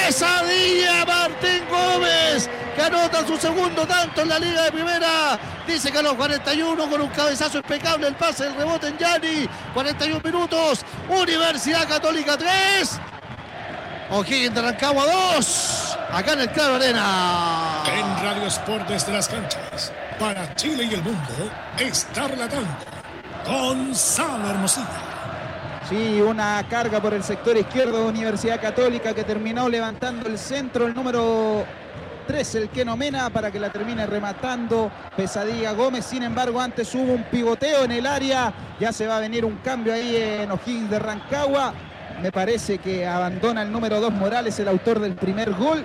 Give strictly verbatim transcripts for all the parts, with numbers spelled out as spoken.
Pesadilla Martín Gómez, que anota su segundo tanto en la Liga de Primera. Dice que a los cuarenta y uno, con un cabezazo impecable, el pase, el rebote en Gianni. cuarenta y uno minutos. Universidad Católica tres. O'Higgins de Rancagua dos. Acá en el Claro Arena. En Radio Sport desde las canchas, para Chile y el mundo, está relatando Gonzalo Hermosilla. Sí, una carga por el sector izquierdo de Universidad Católica, que terminó levantando el centro, el número tres, el Keno Mena, para que la termine rematando Pesadilla Gómez. Sin embargo, antes hubo un pivoteo en el área. Ya se va a venir un cambio ahí en O'Higgins de Rancagua. Me parece que abandona el número dos Morales, el autor del primer gol.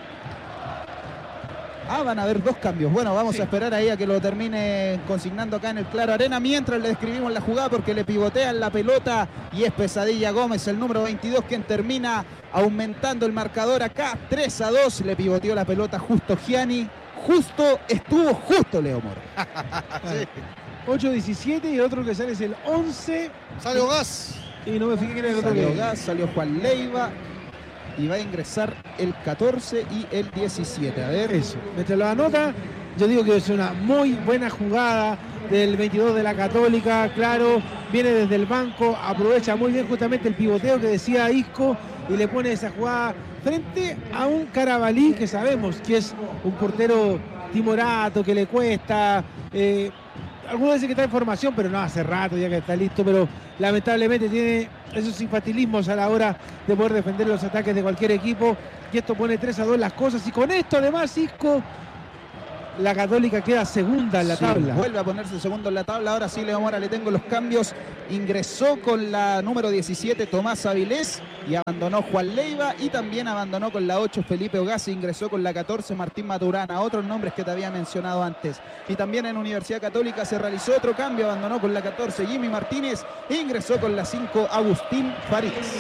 Ah, van a haber dos cambios. Bueno, vamos sí. a esperar ahí a que lo termine consignando acá en el Claro Arena, mientras le describimos la jugada, porque le pivotean la pelota y es Pesadilla Gómez, el número veintidós, quien termina aumentando el marcador acá. tres a dos, le pivoteó la pelota justo Gianni. Justo, estuvo justo Leo Mora. Sí. ocho diecisiete y el otro que sale es el once. Salió Gas. Y no me fijé quién era el otro. Salió que... Gas, salió Juan Leiva. Y va a ingresar el catorce y el diecisiete. A ver. Eso. Mientras lo anota, yo digo que es una muy buena jugada del veintidós de la Católica. Claro, viene desde el banco, aprovecha muy bien justamente el pivoteo que decía Isco y le pone esa jugada frente a un Carabalí que sabemos que es un portero timorato, que le cuesta. Eh, algunos dicen que está en formación, pero no, hace rato ya que está listo, pero lamentablemente tiene esos infantilismos a la hora de poder defender los ataques de cualquier equipo, y esto pone tres a dos las cosas, y con esto además Isco, la Católica queda segunda en la sí, tabla. Vuelve a ponerse segundo en la tabla. Ahora sí, Leo Mora, le tengo los cambios. Ingresó con la número diecisiete Tomás Avilés y abandonó Juan Leiva, y también abandonó con la ocho Felipe Ogaz, ingresó con la catorce Martín Maturana, otros nombres que te había mencionado antes. Y también en Universidad Católica se realizó otro cambio, abandonó con la catorce Jimmy Martínez e ingresó con la cinco Agustín Farías.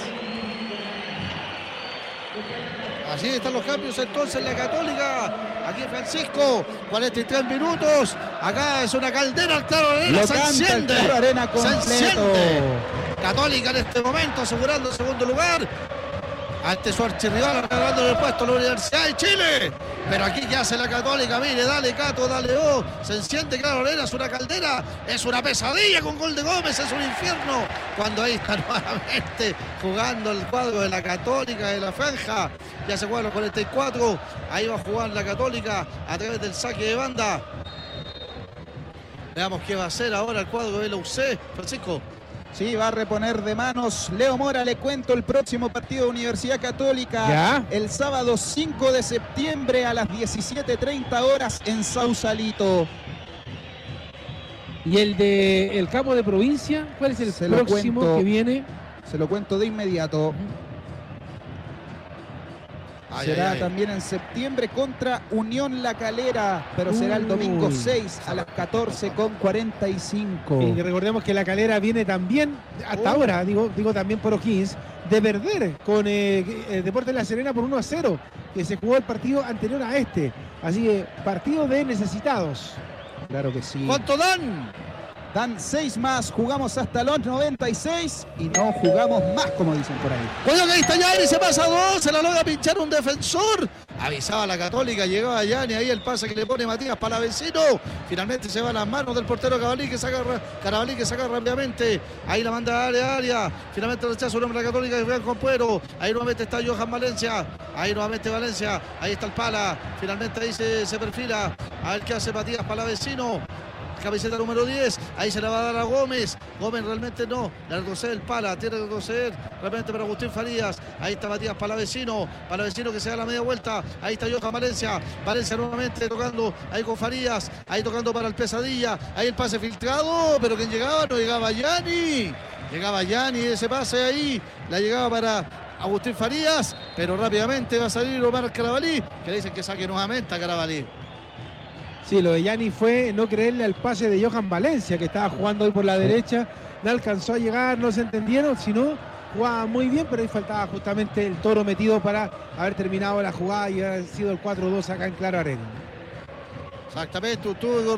Así están los cambios entonces en la Católica. Aquí Francisco, cuarenta y tres minutos. Acá es una caldera, el Claro Arena. Lo se canta enciende. El Claro Arena completo. Se enciende. Católica en este momento asegurando el segundo lugar ante su archirrival, ganando el puesto la Universidad de Chile. Pero aquí ya hace la Católica, mire, dale Cato, dale O, se enciende Claro Arena, es una caldera, es una pesadilla con gol de Gómez, es un infierno. Cuando ahí está nuevamente jugando el cuadro de la Católica de la franja, ya se juega los cuarenta y cuatro, ahí va a jugar la Católica a través del saque de banda. Veamos qué va a hacer ahora el cuadro de la U C, Francisco. Sí, va a reponer de manos Leo Mora. Le cuento el próximo partido de Universidad Católica. ¿Ya? El sábado cinco de septiembre a las diecisiete treinta horas en Sausalito. ¿Y el de el campo de provincia? ¿Cuál es el Se lo próximo cuento. que viene? Se lo cuento de inmediato. Ay, será ay, ay. también en septiembre contra Unión La Calera, pero será el domingo Uy. seis a las catorce con cuarenta y cinco. Y recordemos que la Calera viene también, hasta Oh. ahora, digo, digo también por O'Higgins, de perder con eh, eh, Deportes La Serena por uno a cero, que se jugó el partido anterior a este. Así que partido de necesitados. Claro que sí. ¿Cuánto dan? Dan seis más, jugamos hasta los noventa y seis y no jugamos más, como dicen por ahí. Cuidado que ahí está Gianni, se pasa a dos, se la logra pinchar un defensor. Avisaba la Católica, llegaba Gianni, ahí el pase que le pone Matías Palavecino. Finalmente se va a las manos del portero Carabalí, que saca, Carabalí, que saca rápidamente. Ahí la manda a área, a área. Finalmente rechaza un hombre de la Católica, que juega con Puero. Ahí nuevamente está Johan Valencia. Ahí nuevamente Valencia. Ahí está el Pala. Finalmente ahí se, se perfila. A ver qué hace Matías Palavecino. Camiseta número diez, ahí se la va a dar a Gómez. Gómez realmente no, le retrocede el Pala, tiene que retroceder realmente para Agustín Farías. Ahí está Matías Palavecino, Palavecino que se da la media vuelta. Ahí está Johan Valencia, Valencia nuevamente tocando ahí con Farías, ahí tocando para el Pesadilla. Ahí el pase filtrado, pero quien llegaba, no llegaba Gianni. Llegaba Gianni, ese pase ahí, la llegaba para Agustín Farías, pero rápidamente va a salir Omar Carabalí, que le dicen que saque nuevamente a Carabalí. Sí, lo de Gianni fue no creerle al pase de Johan Valencia, que estaba jugando hoy por la derecha. No alcanzó a llegar, no se entendieron, sino jugaba muy bien, pero ahí faltaba justamente el toro metido para haber terminado la jugada y haber sido el cuatro dos acá en Claro Arena. Exactamente, tuvo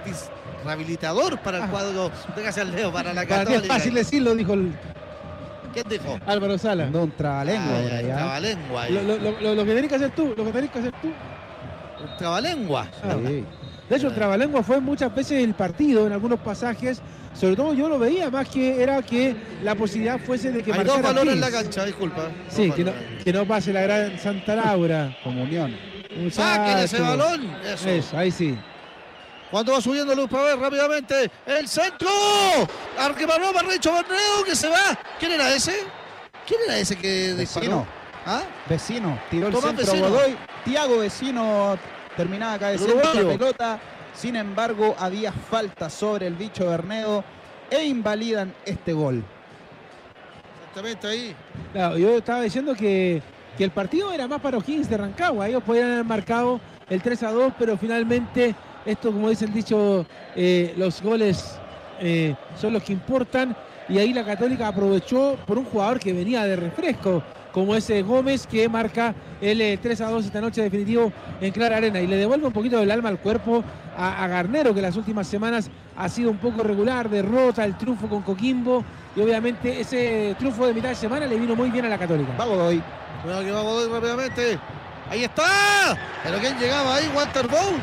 rehabilitador para el cuadro de Leo, para la Para ti Católica. es fácil decirlo, dijo el... ¿Quién dijo? Álvaro Sala. No, un trabalengua. Ay, ahora ay, ya. trabalengua. Lo, lo, lo, lo que tenés que hacer tú, lo que tenés que hacer tú. Un trabalengua. Sí. De hecho, el trabalengua fue muchas veces el partido en algunos pasajes. Sobre todo yo lo veía más que era que la posibilidad fuese de que Hay dos marcara valores en la Pils. cancha, disculpa. Sí, Dos que no, valores. que no pase la gran Santa Laura. Comunión. Saquen ese Muchacho. balón. Eso. Eso, ahí sí. Cuando va subiendo Luz Paver rápidamente. El centro. Arquemaró Barrecho Bernedo que se va. ¿Quién era ese? ¿Quién era ese que disparó? Vecino. ¿Ah? Vecino. Tiró el Tomás centro Vecino. Godoy. Tiago Vecino terminaba cabeceando la Uruguayo. pelota. Sin embargo, había falta sobre el bicho Bernedo e invalidan este gol. Exactamente ahí. Claro, yo estaba diciendo que, que el partido era más para O'Higgins de Rancagua. Ellos podían haber marcado el tres a dos, pero finalmente, esto, como dice el dicho, eh, los goles eh, son los que importan. Y ahí la Católica aprovechó por un jugador que venía de refresco, como ese Gómez, que marca el eh, tres a dos esta noche definitivo en Clara Arena. Y le devuelve un poquito del alma al cuerpo a, a Garnero, que las últimas semanas ha sido un poco regular, derrota, el triunfo con Coquimbo. Y obviamente ese triunfo de mitad de semana le vino muy bien a la Católica. Va Godoy. Cuidado que va Godoy rápidamente. Ahí está. Pero ¿quién llegaba ahí? Walter Bow.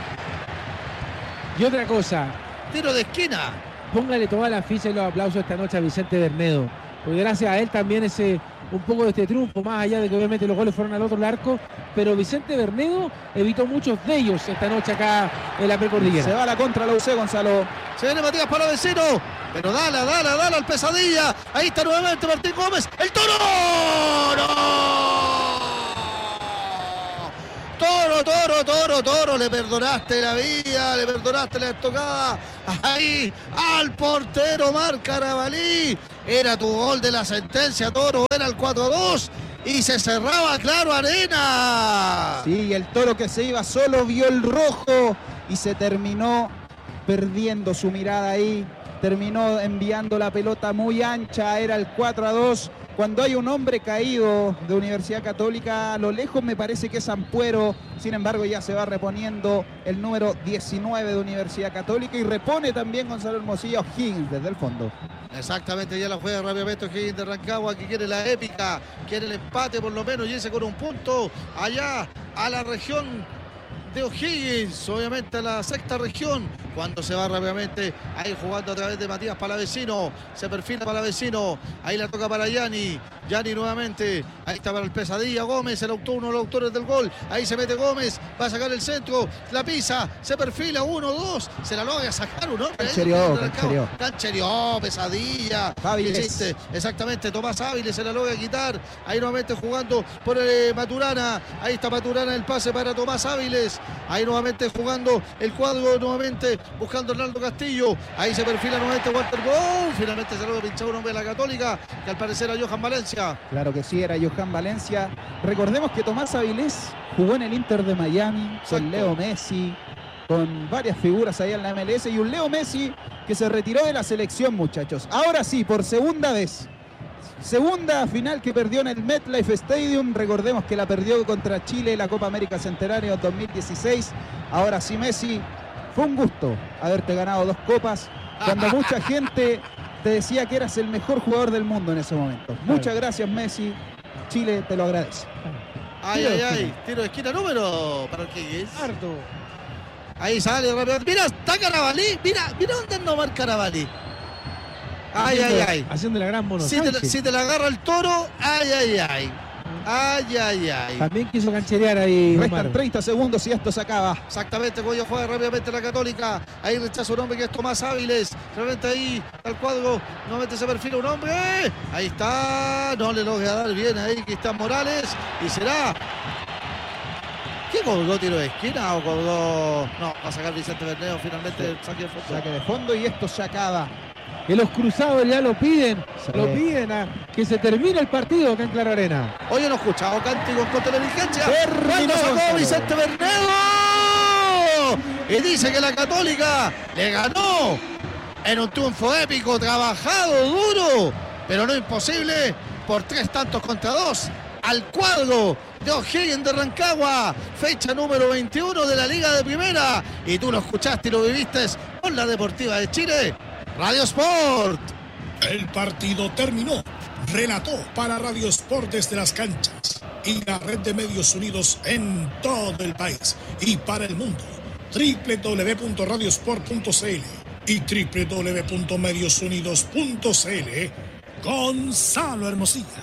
Y otra cosa, Tiro de esquina. póngale toda la ficha y los aplausos esta noche a Vicente Bernedo, porque gracias a él también ese un poco de este triunfo, más allá de que obviamente los goles fueron al otro arco, pero Vicente Bernedo evitó muchos de ellos esta noche acá en la Se precordillera. va a la contra la U C, Gonzalo. Se viene Matías Palavecino. Pero dala, dala, dala al Pesadilla. Ahí está nuevamente Martín Gómez. ¡El Toro! ¡No! Toro, Toro, Toro, Toro. Le perdonaste la vida, le perdonaste la estocada. Ahí al portero Marc Carabalí. Era tu gol de la sentencia, Toro. Era el cuatro a dos. Y se cerraba claro Arena. Sí, y el Toro que se iba solo vio el rojo y se terminó perdiendo su mirada ahí. Terminó enviando la pelota muy ancha, era el cuatro a dos. Cuando hay un hombre caído de Universidad Católica, a lo lejos me parece que es Ampuero. Sin embargo, ya se va reponiendo el número diecinueve de Universidad Católica y repone también Gonzalo Hermosillo O'Higgins desde el fondo. Exactamente, ya la juega rápidamente O'Higgins de Rancagua, que quiere la épica, quiere el empate por lo menos y ese con un punto allá a la región de O'Higgins, obviamente a la sexta región, cuando se va rápidamente ahí jugando a través de Matías Palavecino, se perfila Palavecino, ahí la toca para Yanni, Yanni nuevamente, ahí está para el Pesadilla Gómez, el autor, uno de los autores del gol, ahí se mete Gómez, va a sacar el centro, la pisa, se perfila, uno, dos, se la logra sacar un hombre. Cancherió, Cancherió. Cancherió, Pesadilla. Áviles. ¿Qué hiciste? Exactamente, Tomás Áviles se la logra quitar, ahí nuevamente jugando por eh, Maturana, ahí está Maturana, el pase para Tomás Áviles. Ahí nuevamente jugando el cuadro, nuevamente buscando Hernando Castillo. Ahí se perfila nuevamente Walter Bow. Finalmente se logra pinchar un hombre de la Católica, que al parecer era Johan Valencia. Claro que sí, era Johan Valencia. Recordemos que Tomás Avilés jugó en el Inter de Miami Exacto. con Leo Messi, con varias figuras ahí en la M L S y un Leo Messi que se retiró de la selección, muchachos. Ahora sí, por segunda vez. Segunda final que perdió en el MetLife Stadium. Recordemos que la perdió contra Chile en la Copa América Centenario dos mil dieciséis. Ahora sí, Messi, fue un gusto haberte ganado dos copas cuando mucha gente te decía que eras el mejor jugador del mundo en ese momento. Muchas gracias, Messi. Chile te lo agradece. Ay, Tiro de ay, ay. esquina. Tiro de esquina número para el que es. Harto. Ahí sale rápido. Mira, está Carabalí. Mira, mira dónde anda Omar Carabalí. Ay, ay, ay. Haciendo la gran mono. Si te, si te la agarra el Toro, ay, ay, ay. Ay, ay, ay. También quiso cancherear ahí. Restan Omar. treinta segundos y esto se acaba. Exactamente, Goya juega rápidamente la Católica. Ahí rechaza un hombre que es Tomás Áviles. Realmente ahí al cuadro. Nuevamente se perfila un hombre. Ahí está. No le logra dar bien ahí Cristian Morales. Y será. ¿Qué colgó tiro de esquina o colgó? No, va a sacar Vicente Bernedo finalmente el saque de fondo. Saque de fondo y esto se acaba. Que los cruzados ya lo piden. Sí. Lo piden a que se termine el partido acá en Clara Arena. Oye, no escuchado cánticos con televigencia. Terminó, Cuando sacó Gonzalo. Vicente Bernedo. Y dice que la Católica le ganó en un triunfo épico, trabajado, duro, pero no imposible, por tres tantos contra dos. Al cuadro de O'Higgins de Rancagua, fecha número veintiuno de la Liga de Primera. Y tú lo escuchaste y lo viviste con la Deportiva de Chile, Radio Sport. El partido terminó. Relató para Radio Sport desde las canchas y la red de medios unidos en todo el país y para el mundo. doble u doble u doble u punto radiosport punto c l y doble u doble u doble u punto medios unidos punto c l. Gonzalo Hermosilla.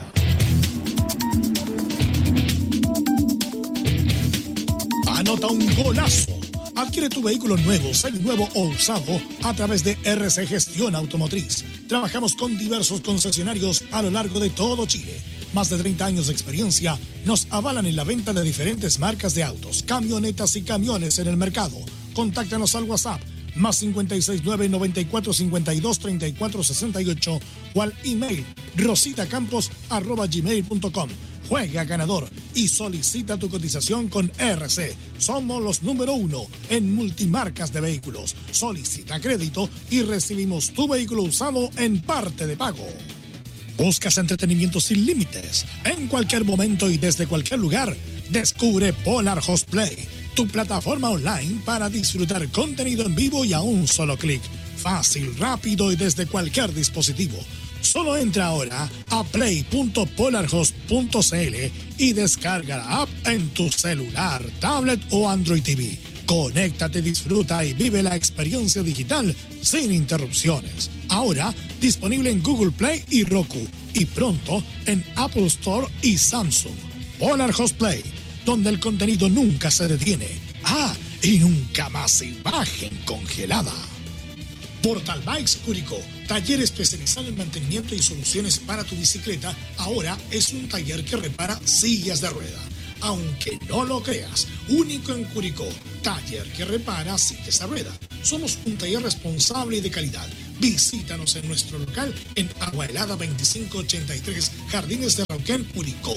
Anota un golazo. Adquiere tu vehículo nuevo, seminuevo o usado a través de R C Gestión Automotriz. Trabajamos con diversos concesionarios a lo largo de todo Chile. Más de treinta años de experiencia nos avalan en la venta de diferentes marcas de autos, camionetas y camiones en el mercado. Contáctanos al WhatsApp más cincuenta y seis nueve, noventa y cuatro, cincuenta y dos, treinta y cuatro, sesenta y ocho o al email rositacampos arroba gmail punto com. Juega ganador y solicita tu cotización con R C. Somos los número uno en multimarcas de vehículos. Solicita crédito y recibimos tu vehículo usado en parte de pago. ¿Buscas entretenimiento sin límites? En cualquier momento y desde cualquier lugar, descubre Polar Host Play, tu plataforma online para disfrutar contenido en vivo y a un solo clic. Fácil, rápido y desde cualquier dispositivo. Solo entra ahora a play punto polarhost punto c l y descarga la app en tu celular, tablet o Android T V. Conéctate, disfruta y vive la experiencia digital sin interrupciones. Ahora disponible en Google Play y Roku y pronto en Apple Store y Samsung. Polar Host Play, donde el contenido nunca se detiene. Ah, y nunca más imagen congelada. Portal Bikes Curicó, taller especializado en mantenimiento y soluciones para tu bicicleta, ahora es un taller que repara sillas de rueda. Aunque no lo creas, único en Curicó, taller que repara sillas de rueda. Somos un taller responsable y de calidad. Visítanos en nuestro local en Agua Helada veinticinco ochenta y tres, Jardines de Rauquén, Curicó.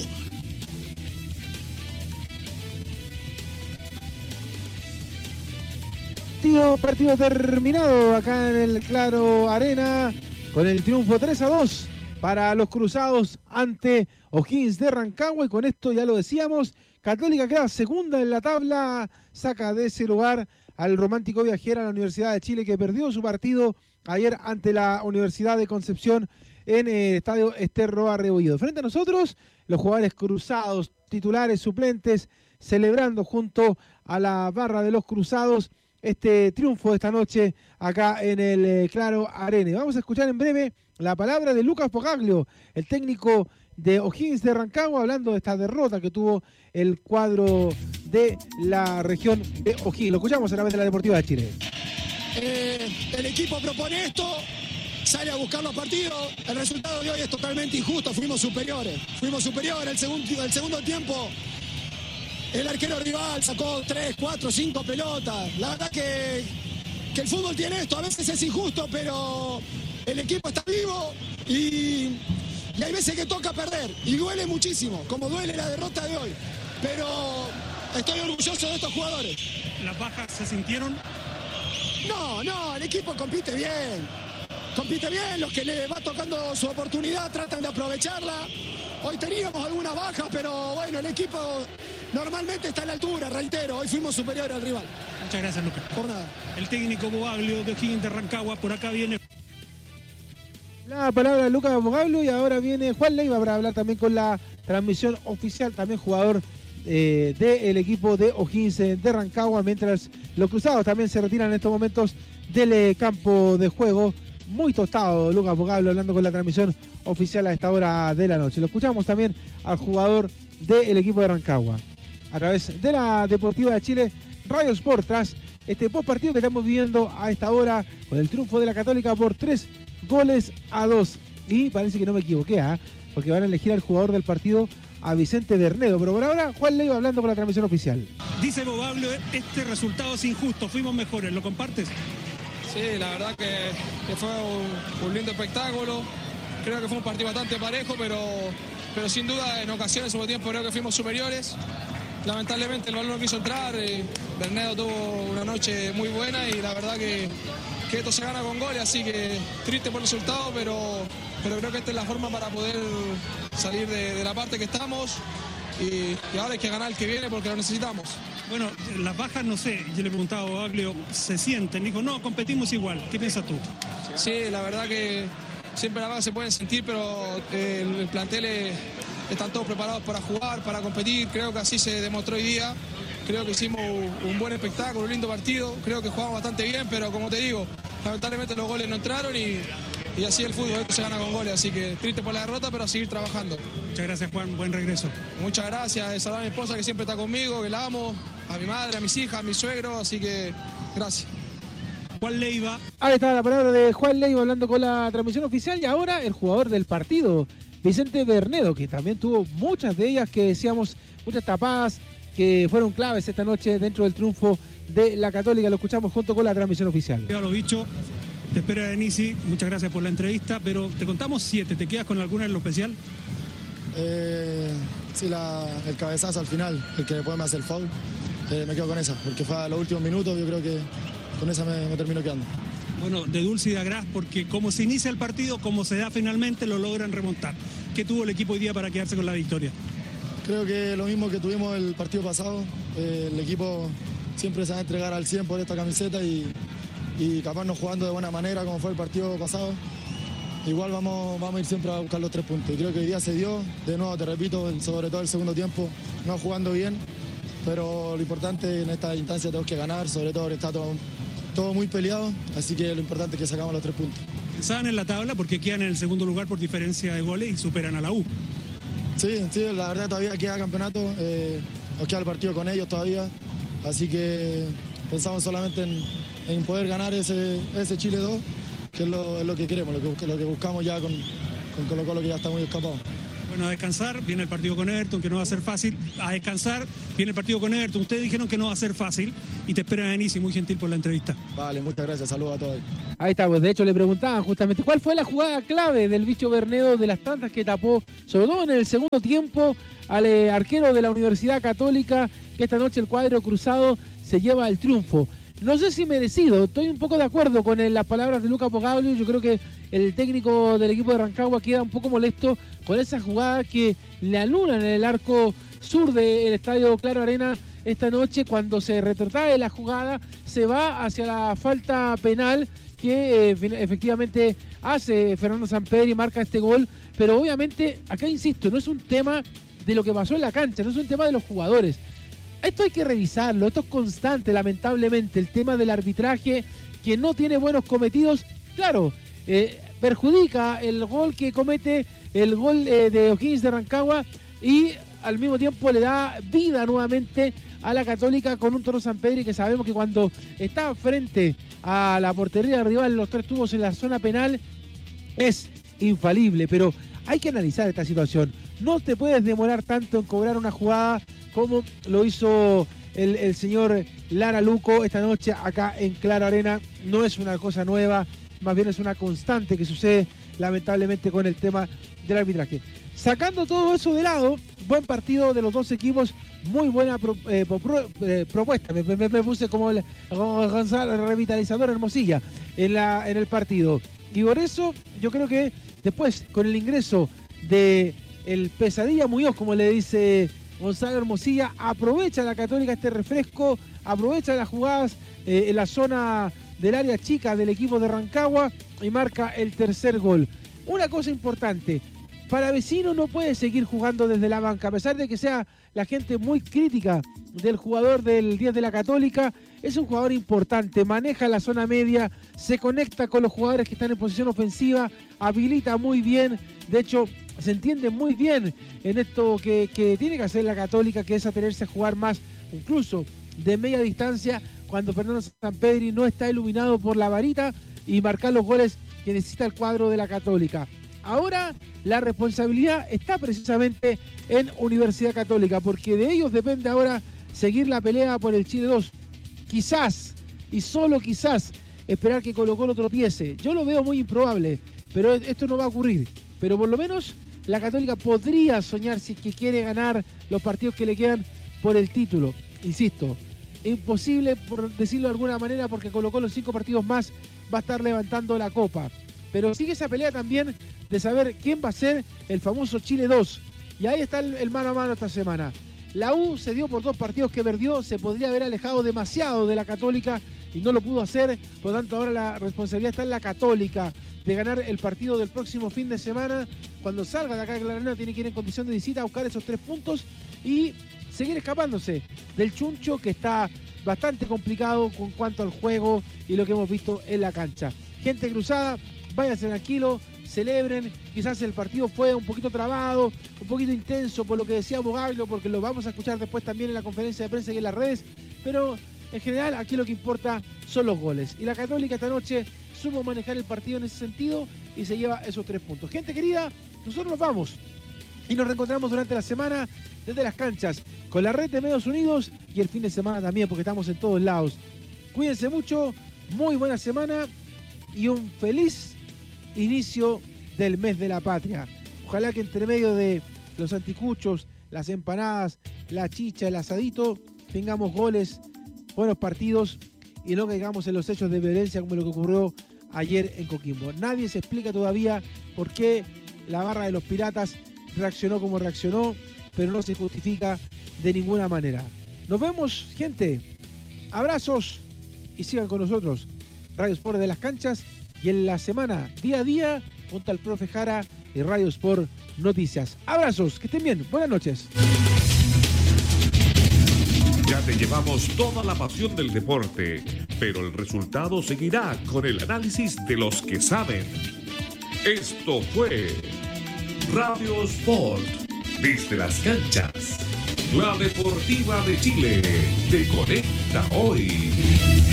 Partido, partido terminado acá en el Claro Arena con el triunfo tres a dos para los Cruzados ante O'Higgins de Rancagua, y con esto ya lo decíamos, Católica queda segunda en la tabla, saca de ese lugar al Romántico Viajera, la Universidad de Chile, que perdió su partido ayer ante la Universidad de Concepción en el Estadio Ester Roa Rebolledo. Frente a nosotros, los jugadores Cruzados, titulares, suplentes, celebrando junto a la barra de los Cruzados este triunfo de esta noche acá en el eh, Claro Arena. Vamos a escuchar en breve la palabra de Lucas Pogaglio, el técnico de O'Higgins de Rancagua, hablando de esta derrota que tuvo el cuadro de la región de O'Higgins. Lo escuchamos a través de la Deportiva de Chile. Eh, el equipo propone esto, sale a buscar los partidos. El resultado de hoy es totalmente injusto. Fuimos superiores. Fuimos superiores. El segundo, el segundo tiempo, el arquero rival sacó tres, cuatro, cinco pelotas. La verdad que, que el fútbol tiene esto. A veces es injusto, pero el equipo está vivo y, y hay veces que toca perder. Y duele muchísimo, como duele la derrota de hoy. Pero estoy orgulloso de estos jugadores. ¿Las bajas se sintieron? No, no, el equipo compite bien. Compite bien, los que le va tocando su oportunidad tratan de aprovecharla. Hoy teníamos algunas bajas, pero bueno, el equipo normalmente está a la altura, reitero, hoy fuimos superiores al rival. Muchas gracias, Lucas. Por nada. El técnico Pogaglio de O'Higgins de Rancagua, por acá viene. La palabra de Lucas Pogaglio, y ahora viene Juan Leiva para hablar también con la transmisión oficial, también jugador eh, del equipo de O'Higgins de Rancagua, mientras los Cruzados también se retiran en estos momentos del eh, campo de juego. Muy tostado Lucas Pogaglio hablando con la transmisión oficial a esta hora de la noche. Lo escuchamos también al jugador del equipo de Rancagua a través de la Deportiva de Chile, Radio Sport, tras este post partido que estamos viviendo a esta hora con el triunfo de la Católica por tres goles a dos. Y parece que no me equivoqué, ¿eh? porque van a elegir al jugador del partido, a Vicente Bernedo. Pero por ahora, Juan Leiva hablando con la transmisión oficial. Dice Pogaglio, este resultado es injusto, fuimos mejores, ¿lo compartes? Sí, la verdad que, que fue un, un lindo espectáculo. Creo que fue un partido bastante parejo, pero, pero sin duda en ocasiones, sobre tiempo, creo que fuimos superiores. Lamentablemente el balón no quiso entrar. Eh, Bernedo tuvo una noche muy buena y la verdad que, que esto se gana con goles, así que triste por el resultado, pero, pero creo que esta es la forma para poder salir de, de la parte que estamos y, y ahora hay que ganar el que viene porque lo necesitamos. Bueno, las bajas, no sé, yo le preguntaba a Pogaglio, ¿se sienten? Dijo, no, competimos igual. ¿Qué piensas tú? Sí, la verdad que, siempre la baja se pueden sentir, pero eh, el, el plantel es, están todos preparados para jugar, para competir. Creo que así se demostró hoy día. Creo que hicimos un buen espectáculo, un lindo partido. Creo que jugamos bastante bien, pero como te digo, lamentablemente los goles no entraron y, y así el fútbol, esto se gana con goles. Así que triste por la derrota, pero a seguir trabajando. Muchas gracias, Juan. Buen regreso. Muchas gracias. Saludar a mi esposa que siempre está conmigo, que la amo, a mi madre, a mis hijas, a mi suegro. Así que gracias. Juan Leiva. Ahí está la palabra de Juan Leiva hablando con la transmisión oficial. Y ahora el jugador del partido, Vicente Bernedo, que también tuvo muchas de ellas que decíamos, muchas tapadas que fueron claves esta noche dentro del triunfo de la Católica. Lo escuchamos junto con la transmisión oficial. Ya lo dicho, te espera Denisi, muchas gracias por la entrevista, pero te contamos siete, ¿te quedas con alguna en lo especial? Eh, sí, la, el cabezazo al final, el que después me hace el foul, eh, me quedo con esa, porque fue a los últimos minutos, yo creo que con esa me, me termino quedando. Bueno, de dulce y de agraz, porque como se inicia el partido, como se da finalmente, lo logran remontar. ¿Qué tuvo el equipo hoy día para quedarse con la victoria? Creo que lo mismo que tuvimos el partido pasado, eh, el equipo siempre se va a entregar al cien por esta camiseta y, y capaz no jugando de buena manera como fue el partido pasado. Igual vamos, vamos a ir siempre a buscar los tres puntos. Y creo que hoy día se dio, de nuevo te repito, sobre todo el segundo tiempo, no jugando bien, pero lo importante en esta instancia tenemos que ganar, sobre todo está todo, todo muy peleado, así que lo importante es que sacamos los tres puntos. Pensaban en la tabla porque quedan en el segundo lugar por diferencia de goles y superan a la U. Sí, sí, la verdad todavía queda campeonato, eh, nos queda el partido con ellos todavía, así que pensamos solamente en, en poder ganar ese, ese Chile dos, que es lo, es lo que queremos, lo que, lo que buscamos ya con, con Colo Colo, que ya está muy escapado. Bueno, a descansar, viene el partido con Everton, que no va a ser fácil. A descansar, viene el partido con Everton. Ustedes dijeron que no va a ser fácil y te esperan Denisi, muy gentil por la entrevista. Vale, muchas gracias, saludos a todos. Ahí está, pues de hecho le preguntaban justamente cuál fue la jugada clave del bicho Bernedo, de las tantas que tapó, sobre todo en el segundo tiempo, al eh, arquero de la Universidad Católica, que esta noche el cuadro cruzado se lleva el triunfo. No sé si merecido, estoy un poco de acuerdo con el, las palabras de Luca Pogaglio. Yo creo que el técnico del equipo de Rancagua queda un poco molesto con esa jugada que le anulan en el arco sur del estadio Claro Arena esta noche. Cuando se retrotrae la jugada, se va hacia la falta penal que eh, efectivamente hace Fernando Sampedri y marca este gol. Pero obviamente, acá insisto, no es un tema de lo que pasó en la cancha, no es un tema de los jugadores. Esto hay que revisarlo, esto es constante, lamentablemente, el tema del arbitraje que no tiene buenos cometidos, claro, eh, perjudica el gol que comete, el gol eh, de O'Higgins de Rancagua, y al mismo tiempo le da vida nuevamente a la Católica con un Toro Sampedri que sabemos que cuando está frente a la portería rival, los tres tubos en la zona penal, es infalible, pero hay que analizar esta situación. No te puedes demorar tanto en cobrar una jugada como lo hizo el, el señor Lara Luco esta noche acá en Claro Arena. No es una cosa nueva, más bien es una constante que sucede lamentablemente con el tema del arbitraje. Sacando todo eso de lado, buen partido de los dos equipos, muy buena pro, eh, pro, eh, propuesta. Me, me, me puse como el, como el Gonzalo, el revitalizador Hermosilla en, la, en el partido. Y por eso yo creo que después, con el ingreso de el Pesadilla Muñoz, como le dice Gonzalo Hermosilla, aprovecha la Católica este refresco, aprovecha las jugadas eh, en la zona del área chica del equipo de Rancagua y marca el tercer gol. Una cosa importante, Palavecino no puede seguir jugando desde la banca, a pesar de que sea la gente muy crítica del jugador del diez de la Católica. Es un jugador importante, maneja la zona media, se conecta con los jugadores que están en posición ofensiva, habilita muy bien, de hecho se entiende muy bien en esto que, que tiene que hacer la Católica, que es atenerse a jugar más, incluso de media distancia, cuando Fernando Sampedri no está iluminado por la varita, y marcar los goles que necesita el cuadro de la Católica. Ahora la responsabilidad está precisamente en Universidad Católica, porque de ellos depende ahora seguir la pelea por el Chile dos. Quizás, y solo quizás, esperar que Colo Colo tropiece. Yo lo veo muy improbable, pero esto no va a ocurrir. Pero por lo menos la Católica podría soñar, si es que quiere ganar los partidos que le quedan por el título. Insisto, imposible por decirlo de alguna manera, porque Colo Colo en cinco partidos más va a estar levantando la copa. Pero sigue esa pelea también de saber quién va a ser el famoso Chile dos. Y ahí está el, el mano a mano esta semana. La U se dio por dos partidos que perdió, se podría haber alejado demasiado de la Católica y no lo pudo hacer, por lo tanto ahora la responsabilidad está en la Católica. de ganar el partido del próximo fin de semana. Cuando salga de acá de la arena tiene que ir en condición de visita a buscar esos tres puntos y seguir escapándose del chuncho, que está bastante complicado con cuanto al juego y lo que hemos visto en la cancha. Gente cruzada, váyanse tranquilo, celebren. Quizás el partido fue un poquito trabado, un poquito intenso por lo que decía Bogaglio, porque lo vamos a escuchar después también en la conferencia de prensa y en las redes, pero en general aquí lo que importa son los goles. Y la Católica esta noche supo manejar el partido en ese sentido y se lleva esos tres puntos. Gente querida, nosotros nos vamos y nos reencontramos durante la semana desde las canchas con la red de Medios Unidos y el fin de semana también, porque estamos en todos lados. Cuídense mucho, muy buena semana y un feliz inicio del mes de la patria. Ojalá que entre medio de los anticuchos, las empanadas, la chicha, el asadito, tengamos goles, buenos partidos y no caigamos en los hechos de violencia como lo que ocurrió ayer en Coquimbo. Nadie se explica todavía por qué la barra de los Piratas reaccionó como reaccionó, pero no se justifica de ninguna manera. Nos vemos, gente. Abrazos y sigan con nosotros. Radio Sport de las canchas y en la semana, día a día, junto al profe Jara y Radio Sport Noticias. Abrazos, que estén bien. Buenas noches. Ya te llevamos toda la pasión del deporte, pero el resultado seguirá con el análisis de los que saben. Esto fue Radio Sport desde las canchas. La Deportiva de Chile te conecta hoy.